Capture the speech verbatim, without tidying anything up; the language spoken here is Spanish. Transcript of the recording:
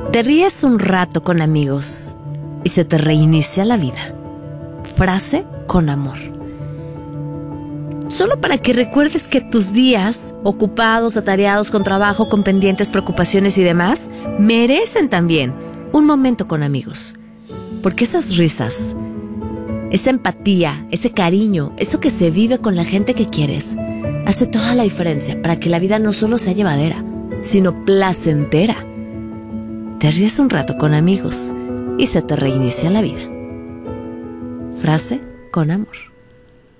Te ríes un rato con amigos y se te reinicia la vida. Frase con amor. Solo para que recuerdes que tus días, ocupados, atareados con trabajo, con pendientes, preocupaciones y demás, merecen también un momento con amigos. Porque esas risas, esa empatía, ese cariño, eso que se vive con la gente que quieres, hace toda la diferencia para que la vida no solo sea llevadera, sino placentera. Te ríes un rato con amigos y se te reinicia la vida. Frase con amor.